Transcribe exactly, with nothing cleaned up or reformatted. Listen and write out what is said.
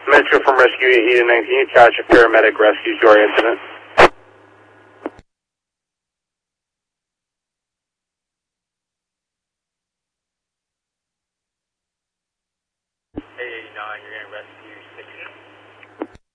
Metro from Rescue eight eighty-nine, can you attach a paramedic rescue to our incident? eight eighty-nine, you're going to rescue